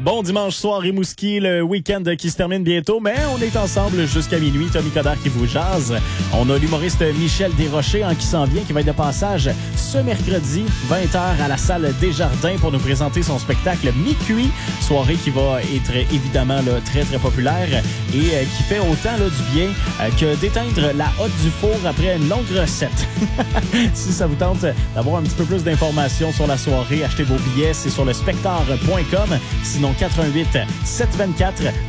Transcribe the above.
Bon dimanche soir, Rimouski, le week-end qui se termine bientôt, mais on est ensemble jusqu'à minuit. Tommy Coderre qui vous jase. On a l'humoriste Michel Desrochers qui s'en vient, qui va être de passage ce mercredi, 20h à la salle Desjardins pour nous présenter son spectacle Mi-Cuit. Soirée qui va être évidemment là, très, très populaire et qui fait autant là, du bien que d'éteindre la hotte du four après une longue recette. Si ça vous tente d'avoir un petit peu plus d'informations sur la soirée, achetez vos billets, c'est sur le spectateur.com. Sinon, 88 724